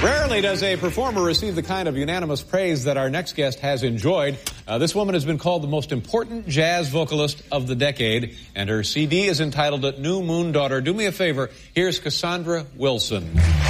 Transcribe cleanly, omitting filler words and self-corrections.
Rarely does a performer receive the kind of unanimous praise that our next guest has enjoyed. This woman has been called the most important jazz vocalist of the decade, and her CD is entitled New Moon Daughter. Do me a favor, here's Cassandra Wilson.